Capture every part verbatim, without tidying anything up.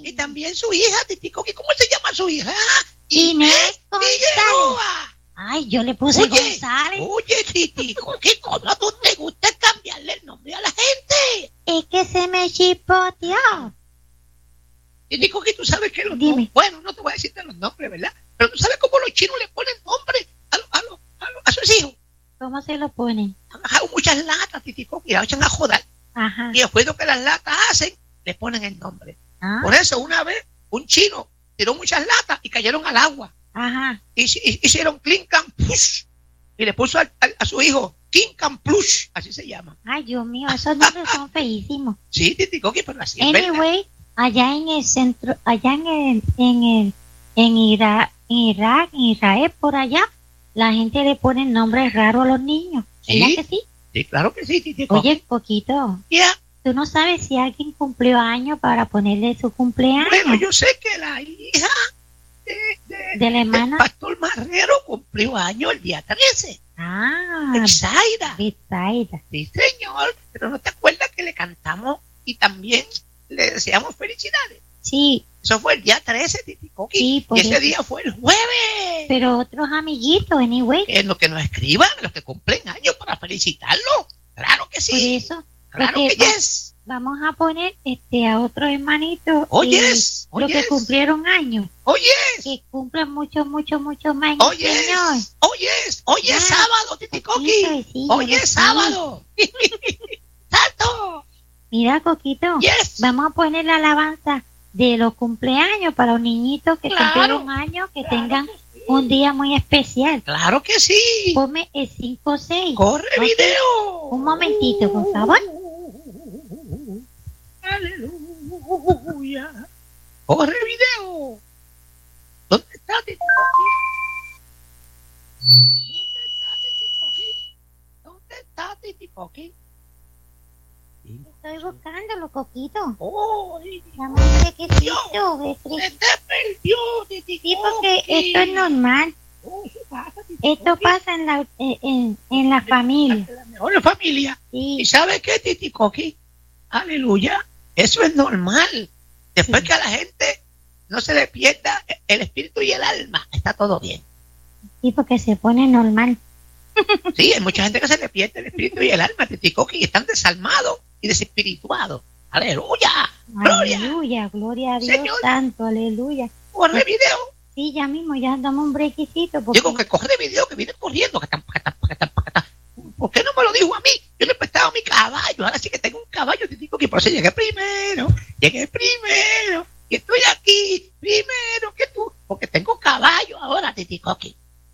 Y también su hija, Titi Coqui. ¿Cómo se llama su hija? Inés González. Figueroa. Ay, yo le puse Oye, González. Oye, Titi Coqui, ¿cómo a tú te gusta cambiarle el nombre a la gente? Es que se me chipoteó. Titi Coqui, tú sabes que los Dime. nombres, bueno, no te voy a decirte los nombres, ¿verdad? Pero tú sabes cómo los chinos le ponen nombre a, lo- a, lo- a, lo- a sus hijos. ¿Cómo se lo ponen? Han dejado muchas latas, Titi Coqui, y las echan a joder. Ajá. Y después de lo que las latas hacen, le ponen el nombre. Ah, Por eso, una vez, un chino tiró muchas latas y cayeron al agua. ajá. Y, y- hicieron clink and plush. Y le puso al- al- a su hijo King and Plush, así se llama. Ay, Dios mío, esos nombres son feísimos. Sí, Titi Coqui, pero así es verdad. Anyway, allá en el centro, allá en el, en el, en Irak, en Irak, en Israel, por allá, la gente le pone nombres raros a los niños. ¿Verdad Sí. que sí? Sí, claro que sí, Titi Coqui. Oye, Coquito, Ya. tú no sabes si alguien cumplió años para ponerle su cumpleaños Bueno, yo sé que la hija de, de- de la del hermana. pastor Marrero cumplió año el día trece. Ah, Betsaida. Betsaida. Sí, señor. Pero no te acuerdas que le cantamos y también le deseamos felicidades. Sí, Eso fue el día trece, Titi Coqui. Sí, por y ese eso. día fue el jueves. pero otros amiguitos, anyway. Que es lo que nos escriban, los que cumplen años para felicitarlo. Claro que Por sí. eso, Claro porque que va- yes. vamos a poner este a otros hermanitos. Oh, eh, yes. Oh, los que yes. cumplieron años. Oh, yes. Que cumplan mucho, mucho, mucho más en Oh, el Señor. yes. Oh, yes. Hoy es Ya. sábado, Titi Coqui. Sí, sí, Hoy yo lo es sé. sábado. ¡Santo! Mira, Coquito, Yes. vamos a poner la alabanza de los cumpleaños para los niñitos que Claro. cumplieron años, que Claro tengan que sí. un día muy especial. Claro que sí. Ponme el cinco seis. Corre Ok. video. Un momentito, por favor. Aleluya. Corre video. ¿Dónde está Titi Coqui? ¿Dónde está Titi Coqui? ¿Dónde está Titi Coqui? Estoy buscándolo, Coquito. Oh, Dame un chequecito, se Beatriz. te perdió, Titi Sí, porque Coqui. esto es normal. Oh, ¿qué pasa, Titi Esto Coqui? pasa en la, en, en, en la familia. La mejor familia. Sí. ¿Y sabe qué, Titi Coqui? Aleluya. Eso es normal. Después Sí. que a la gente no se le pierda el espíritu y el alma, está todo bien. Sí, porque se pone normal. Sí, hay mucha gente que se le pierde el espíritu y el alma, Titi Coqui, y están desalmados y desespirituados. Aleluya. Gloria. Aleluya, gloria a Dios Señor. santo, aleluya. Corre video. Sí, ya mismo, ya damos un brequecito. Porque... Digo que corre video, que viene corriendo. Catán, catán, catán, catán. ¿Por qué no me lo dijo a mí? Yo le he prestado mi caballo. Ahora sí que tengo un caballo, Titi Coqui. Por eso llegué primero. Llegué primero. Y estoy aquí primero que tú. Porque tengo caballo ahora, Titi Coqui.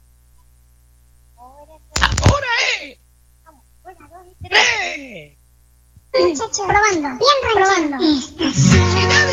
Ahora es. ¡Tres! Probando, bien probando. ¡Felicidades!